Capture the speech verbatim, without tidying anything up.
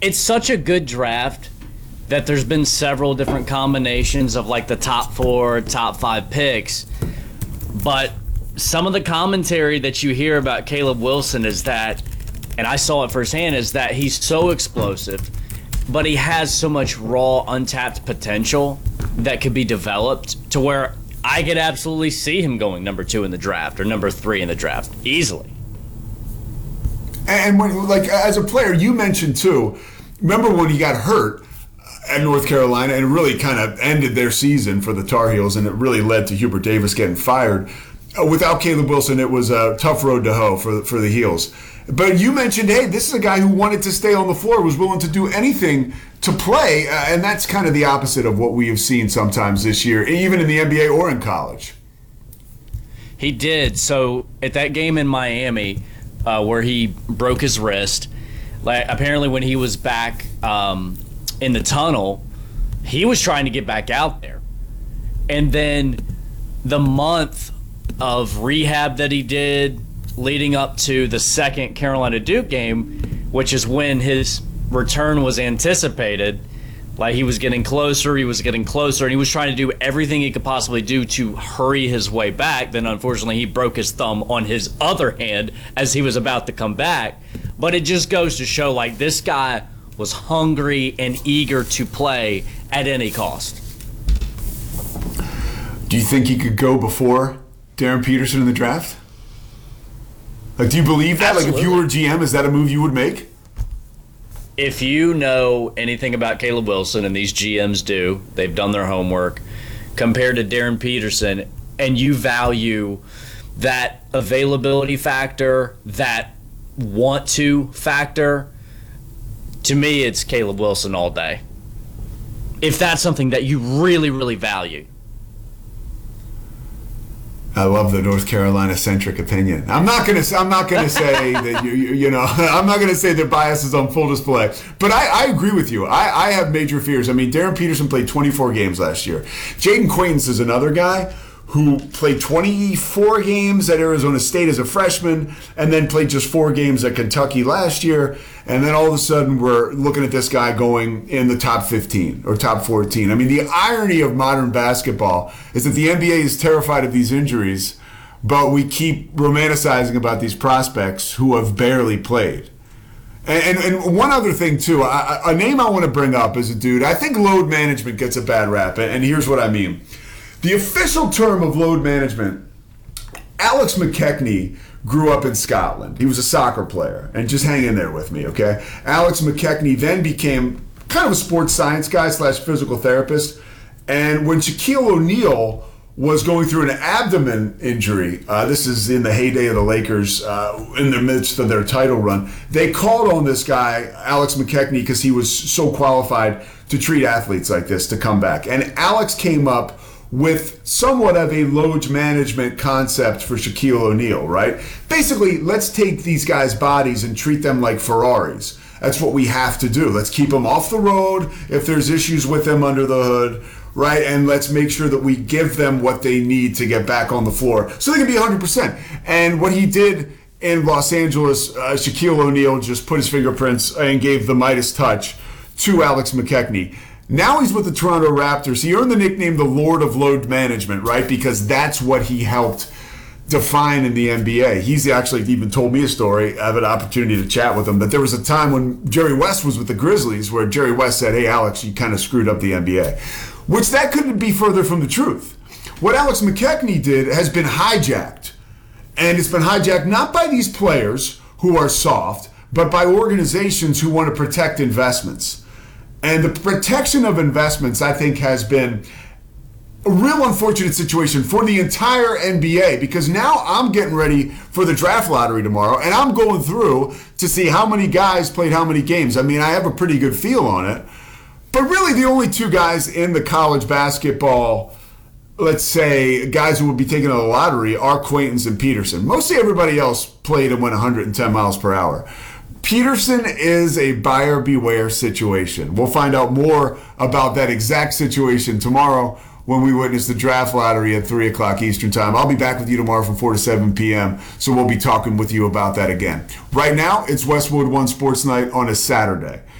it's such a good draft that there's been several different combinations of like the top four, top five picks. But some of the commentary that you hear about Caleb Wilson is that, and I saw it firsthand, is that he's so explosive, but he has so much raw, untapped potential that could be developed to where I could absolutely see him going number two in the draft or number three in the draft easily. And when, like, as a player, you mentioned too, remember when he got hurt at North Carolina and it really kind of ended their season for the Tar Heels, and it really led to Hubert Davis getting fired. Uh, without Caleb Wilson, it was a tough road to hoe for, for the Heels. But you mentioned, hey, this is a guy who wanted to stay on the floor, was willing to do anything to play, uh, and that's kind of the opposite of what we have seen sometimes this year, even in the N B A or in college. He did. So at that game in Miami, uh, where he broke his wrist, like apparently when he was back um, in the tunnel, he was trying to get back out there. And then the month of rehab that he did leading up to the second Carolina Duke game, which is when his return was anticipated, like he was getting closer, he was getting closer, and he was trying to do everything he could possibly do to hurry his way back. Then unfortunately he broke his thumb on his other hand as he was about to come back. But it just goes to show, like, this guy was hungry and eager to play at any cost. Do you think he could go before Darren Peterson in the draft? Like, do you believe that? Absolutely. Like, if you were G M, is that a move you would make? If you know anything about Caleb Wilson, and these G Ms do, they've done their homework, compared to Darren Peterson, and you value that availability factor, that want to factor, to me it's Caleb Wilson all day. If that's something that you really, really value. I love the North Carolina-centric opinion. I'm not gonna. I'm not gonna say that you. You, you know. I'm not gonna say their bias is on full display. But I, I agree with you. I, I have major fears. I mean, Darren Peterson played twenty-four games last year. Jaden Quaintance is another guy who played twenty-four games at Arizona State as a freshman, and then played just four games at Kentucky last year. And then all of a sudden, we're looking at this guy going in the top fifteen or top fourteen. I mean, the irony of modern basketball is that the N B A is terrified of these injuries, but we keep romanticizing about these prospects who have barely played. And, and, and one other thing, too, I, a name I want to bring up is a dude. I think load management gets a bad rap, and here's what I mean. The official term of load management, Alex McKechnie grew up in Scotland. He was a soccer player. And just hang in there with me, okay? Alex McKechnie then became kind of a sports science guy slash physical therapist. And when Shaquille O'Neal was going through an abdomen injury, uh, this is in the heyday of the Lakers, uh, in the midst of their title run, they called on this guy, Alex McKechnie, because he was so qualified to treat athletes like this to come back. And Alex came up with somewhat of a load management concept for Shaquille O'Neal, right? Basically, let's take these guys' bodies and treat them like Ferraris. That's what we have to do. Let's keep them off the road if there's issues with them under the hood, right? And let's make sure that we give them what they need to get back on the floor so they can be one hundred percent. And what he did in Los Angeles, uh, Shaquille O'Neal just put his fingerprints and gave the Midas touch to Alex McKechnie. Now he's with the Toronto Raptors. He earned the nickname the Lord of Load Management, right? Because that's what he helped define in the N B A. He's actually even told me a story. I have an opportunity to chat with him. That there was a time when Jerry West was with the Grizzlies where Jerry West said, hey, Alex, you kind of screwed up the N B A. Which that couldn't be further from the truth. What Alex McKechnie did has been hijacked. And it's been hijacked not by these players who are soft, but by organizations who want to protect investments. And the protection of investments, I think, has been a real unfortunate situation for the entire N B A, because now I'm getting ready for the draft lottery tomorrow, and I'm going through to see how many guys played how many games. I mean, I have a pretty good feel on it. But really, the only two guys in the college basketball, let's say, guys who would be taken to the lottery are Quaintance and Peterson. Mostly everybody else played and went one hundred ten miles per hour. Peterson is a buyer beware situation. We'll find out more about that exact situation tomorrow when we witness the draft lottery at three o'clock Eastern time. I'll be back with you tomorrow from four to seven p.m., so we'll be talking with you about that again. Right now, it's Westwood One Sports Night on a Saturday.